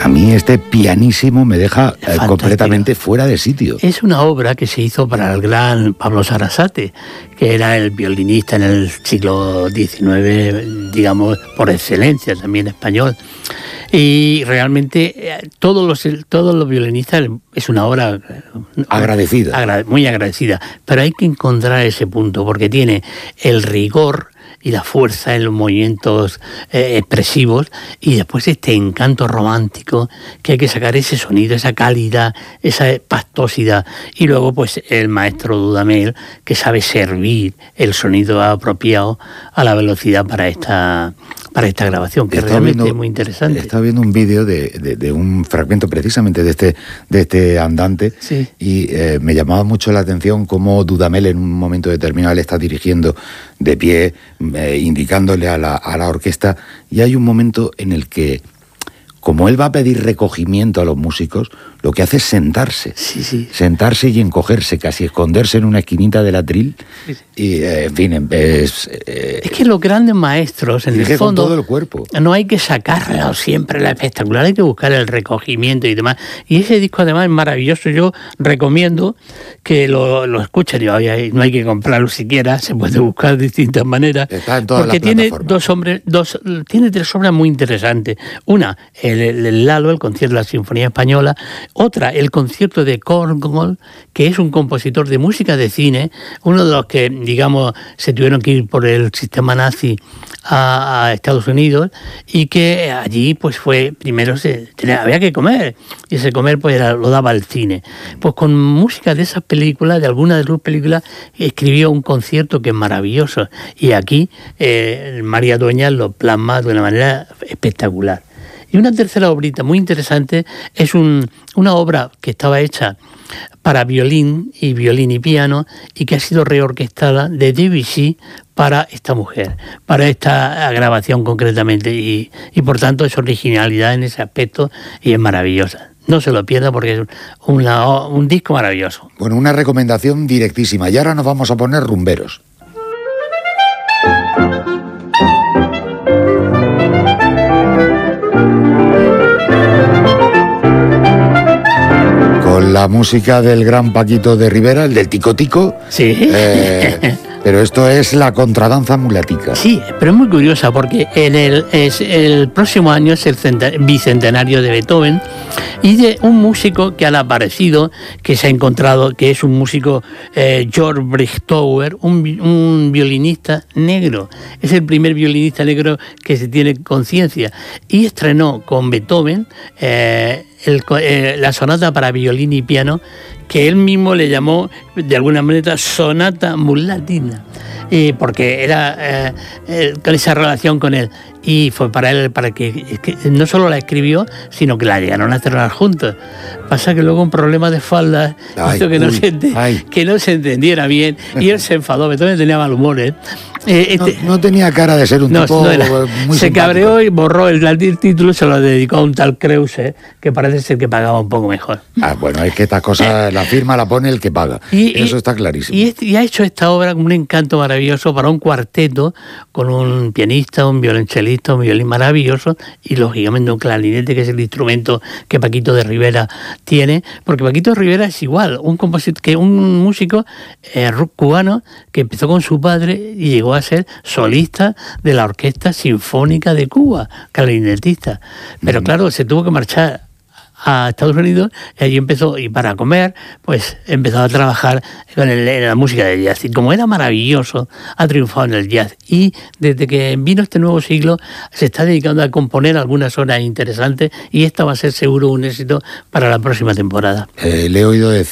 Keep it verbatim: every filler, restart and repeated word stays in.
a mí este pianísimo me deja eh, completamente fuera de sitio. Es una obra que se hizo para el gran Pablo Sarasate, que era el violinista en el siglo diecinueve, digamos, por excelencia, también español. Y realmente eh, todos los todos los violinistas es una obra agradecida, agra, muy agradecida, pero hay que encontrar ese punto porque tiene el rigor y la fuerza en los movimientos eh, expresivos y después este encanto romántico que hay que sacar ese sonido, esa calidad, esa pastosidad, y luego pues el maestro Dudamel que sabe servir el sonido apropiado a la velocidad para esta para esta grabación, que está realmente viendo, es muy interesante. Estaba viendo un vídeo de, de, de un fragmento precisamente de este, de este andante, sí. y eh, me llamaba mucho la atención cómo Dudamel en un momento determinado le está dirigiendo de pie, eh, indicándole a la, a la orquesta, y hay un momento en el que, como él va a pedir recogimiento a los músicos, lo que hace es sentarse, sí, sí. sentarse y encogerse, casi esconderse en una esquinita del atril, sí, sí. y eh, en fin, es... Eh, es que los grandes maestros, en el fondo, con todo el cuerpo. No hay que sacarlo siempre la espectacular, hay que buscar el recogimiento y demás. Y ese disco además es maravilloso, yo recomiendo que lo, lo escuchen, no hay, no hay que comprarlo siquiera, se puede buscar de distintas maneras. Está en todas porque las tiene dos hombres, dos, tiene tres obras muy interesantes. Una, el, el, el Lalo, el concierto de la Sinfonía Española. Otra, el concierto de Korngold, que es un compositor de música de cine, uno de los que, digamos, se tuvieron que ir por el sistema nazi a, a Estados Unidos, y que allí pues fue, primero se tenía, había que comer, y ese comer pues era, lo daba el cine. Pues con música de esas películas, de algunas de sus películas, escribió un concierto que es maravilloso, y aquí eh, María Dueñas lo plasma de una manera espectacular. Y una tercera obrita muy interesante es un, una obra que estaba hecha para violín y violín y piano y que ha sido reorquestada de Debussy para esta mujer, para esta grabación concretamente, y, y por tanto es originalidad en ese aspecto y es maravillosa. No se lo pierda porque es una, un disco maravilloso. Bueno, una recomendación directísima. Y ahora nos vamos a poner rumberos. Con la música del gran Paquito de Rivera, el del Tico Tico. Sí. Eh, pero esto es la contradanza mulatica. Sí, pero es muy curiosa porque en el, es, el próximo año es el bicentenario de Beethoven y de un músico que han aparecido, que se ha encontrado, que es un músico, eh, George Breitkauer, un, un violinista negro. Es el primer violinista negro que se tiene conciencia. Y estrenó con Beethoven eh, el, eh, la sonata para violín y piano, que él mismo le llamó de alguna manera sonata mulatina, eh, porque era eh, eh, con esa relación con él, y fue para él para que, que no solo la escribió, sino que la llegaron a estrenar juntos. Pasa que luego un problema de falda hizo que, no se que no se entendiera bien, y él se enfadó. Beethoven tenía mal humor, ¿eh? Eh, este, no, no tenía cara de ser un no, tipo no era, muy se simpático. Cabreó y borró el, el título, se lo dedicó a un tal Krause, que parece ser que pagaba un poco mejor. Ah, bueno, es que estas cosas, la firma la pone el que paga. Y, Eso y, está clarísimo. Y, y ha hecho esta obra con un encanto maravilloso para un cuarteto, con un pianista, un violonchelista, un violín maravilloso, y lógicamente un clarinete, que es el instrumento que Paquito de Rivera tiene, porque Paquito de Rivera es igual, un compositor, que un músico eh, cubano que empezó con su padre y llegó a ser solista de la Orquesta Sinfónica de Cuba, clarinetista. Pero claro, se tuvo que marchar a Estados Unidos y allí empezó, y para comer, pues empezó a trabajar con el, en la música de jazz. Y como era maravilloso, ha triunfado en el jazz. Y desde que vino este nuevo siglo, se está dedicando a componer algunas obras interesantes, y esta va a ser seguro un éxito para la próxima temporada. Eh, le he oído decir